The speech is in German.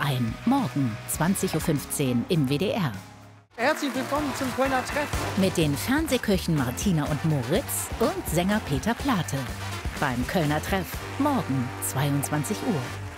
ein. Morgen 20:15 Uhr im WDR. Herzlich willkommen zum Kölner Treff. Mit den Fernsehköchen Martina und Moritz und Sänger Peter Plate. Beim Kölner Treff. Morgen 22 Uhr.